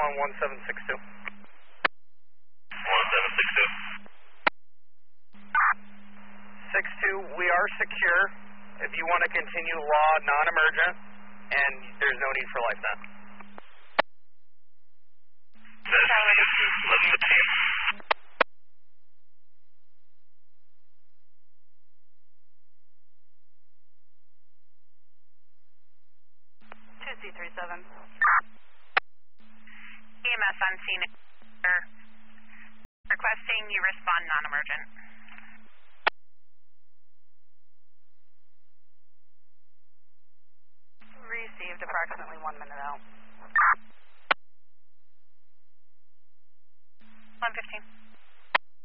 on 1762. 1762. 62, we are secure. If you want to continue law, non-emergent, and there's no need for life net. Let's team. C37. EMS on scene. Requesting you respond non-emergent. Received approximately 1 minute out.